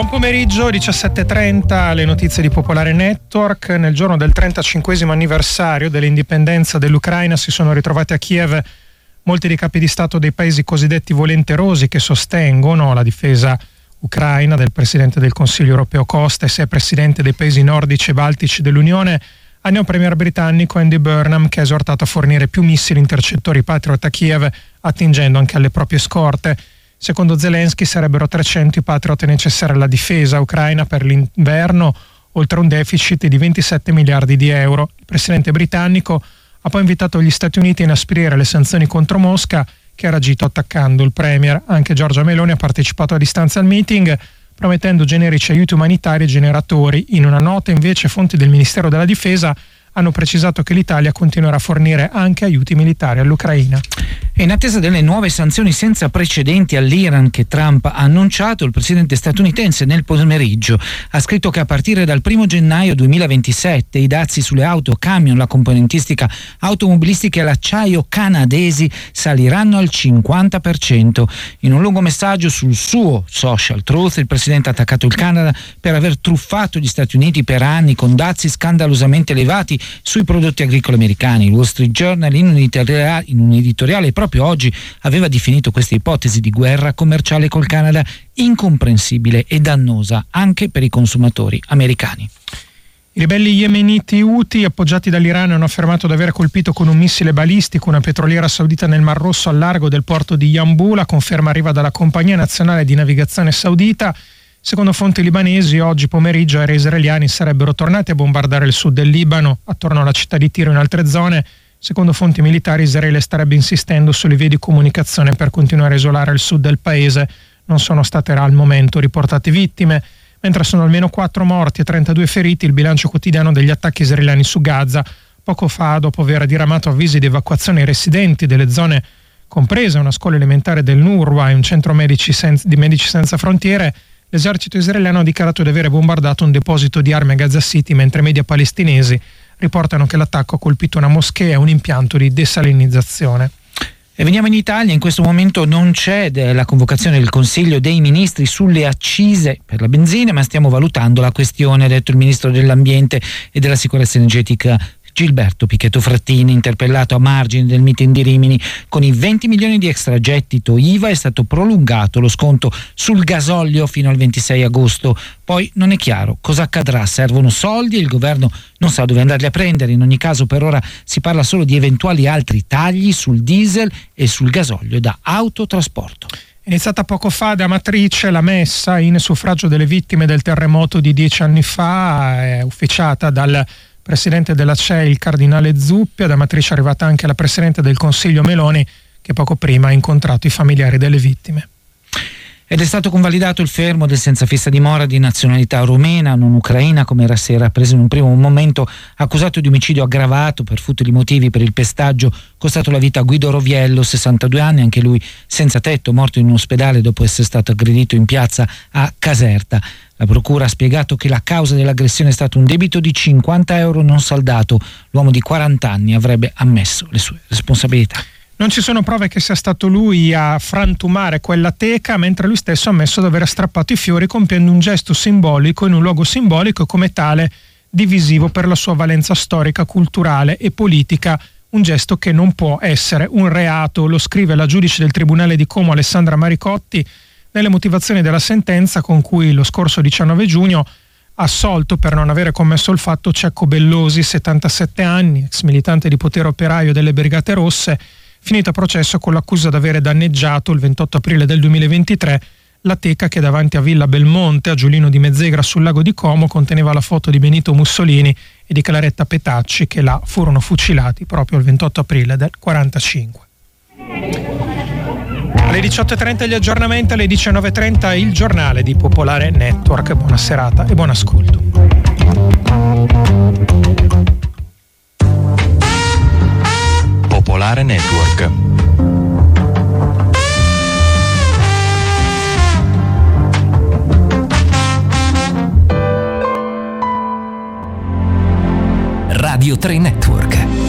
Buon pomeriggio, 17:30, le notizie di Popolare Network. Nel giorno del 35esimo anniversario dell'indipendenza dell'Ucraina si sono ritrovati a Kiev molti dei capi di Stato dei paesi cosiddetti volenterosi che sostengono la difesa ucraina, del Presidente del Consiglio europeo Costa e se è Presidente dei paesi nordici e baltici dell'Unione, al neo premier britannico Andy Burnham, che ha esortato a fornire più missili intercettori Patriot a Kiev, attingendo anche alle proprie scorte. Secondo Zelensky sarebbero 300 i Patriot necessari alla difesa ucraina per l'inverno, oltre un deficit di 27 miliardi di euro. Il presidente britannico ha poi invitato gli Stati Uniti a inasprire le sanzioni contro Mosca, che ha reagito attaccando il premier. Anche Giorgia Meloni ha partecipato a distanza al meeting, promettendo generici aiuti umanitari e generatori. In una nota invece fonti del Ministero della Difesa hanno precisato che l'Italia continuerà a fornire anche aiuti militari all'Ucraina. E in attesa delle nuove sanzioni senza precedenti all'Iran che Trump ha annunciato, il presidente statunitense nel pomeriggio ha scritto che a partire dal 1 gennaio 2027 i dazi sulle auto, camion, la componentistica automobilistica e l'acciaio canadesi saliranno al 50%. In un lungo messaggio sul suo social Truth, il presidente ha attaccato il Canada per aver truffato gli Stati Uniti per anni con dazi scandalosamente elevati sui prodotti agricoli americani. Il Wall Street Journal in un editoriale proprio oggi aveva definito questa ipotesi di guerra commerciale col Canada incomprensibile e dannosa anche per i consumatori americani. I ribelli yemeniti Houthi, appoggiati dall'Iran, hanno affermato di aver colpito con un missile balistico una petroliera saudita nel Mar Rosso al largo del porto di Yanbu. La conferma arriva dalla Compagnia Nazionale di Navigazione Saudita. Secondo fonti libanesi, oggi pomeriggio aerei israeliani sarebbero tornati a bombardare il sud del Libano, attorno alla città di Tiro e in altre zone. Secondo fonti militari, Israele starebbe insistendo sulle vie di comunicazione per continuare a isolare il sud del paese. Non sono state al momento riportate vittime, mentre sono almeno 4 morti e 32 feriti il bilancio quotidiano degli attacchi israeliani su Gaza. Poco fa, dopo aver diramato avvisi di evacuazione ai residenti delle zone comprese una scuola elementare del Nurwa e un centro di Medici Senza Frontiere, l'esercito israeliano ha dichiarato di aver bombardato un deposito di armi a Gaza City, mentre media palestinesi riportano che l'attacco ha colpito una moschea e un impianto di desalinizzazione. E veniamo in Italia. In questo momento non c'è la convocazione del Consiglio dei Ministri sulle accise per la benzina, ma stiamo valutando la questione, ha detto il Ministro dell'Ambiente e della Sicurezza Energetica Gilberto Pichetto Frattini, interpellato a margine del meeting di Rimini. Con i 20 milioni di extragettito IVA è stato prolungato lo sconto sul gasolio fino al 26 agosto. Poi non è chiaro cosa accadrà, servono soldi e il governo non sa dove andarli a prendere. In ogni caso per ora si parla solo di eventuali altri tagli sul diesel e sul gasolio da autotrasporto. È iniziata poco fa ad Amatrice la messa in suffragio delle vittime del terremoto di 10 anni fa, è ufficiata dal Presidente della CEI, il Cardinale Zuppi. Ad Amatrice è arrivata anche la Presidente del Consiglio Meloni, che poco prima ha incontrato i familiari delle vittime. Ed è stato convalidato il fermo del senza fissa dimora di nazionalità rumena, non ucraina, come era preso in un primo momento, accusato di omicidio aggravato per futili motivi per il pestaggio costato la vita a Guido Roviello, 62 anni, anche lui senza tetto, morto in un ospedale dopo essere stato aggredito in piazza a Caserta. La procura ha spiegato che la causa dell'aggressione è stato un debito di 50 euro non saldato. L'uomo di 40 anni avrebbe ammesso le sue responsabilità. Non ci sono prove che sia stato lui a frantumare quella teca, mentre lui stesso ha ammesso di aver strappato i fiori compiendo un gesto simbolico in un luogo simbolico e come tale divisivo per la sua valenza storica, culturale e politica. Un gesto che non può essere un reato, lo scrive la giudice del Tribunale di Como Alessandra Maricotti nelle motivazioni della sentenza con cui lo scorso 19 giugno ha assolto per non avere commesso il fatto Cecco Bellosi, 77 anni, ex militante di Potere Operaio delle Brigate Rosse, finito a processo con l'accusa di avere danneggiato il 28 aprile del 2023 la teca che davanti a Villa Belmonte, a Giulino di Mezzegra sul lago di Como, conteneva la foto di Benito Mussolini e di Claretta Petacci, che là furono fucilati proprio il 28 aprile del 45. Alle 18:30 gli aggiornamenti, alle 19:30 il giornale di Popolare Network. Buona serata e buon ascolto. Popolare Network. Radio 3 Network.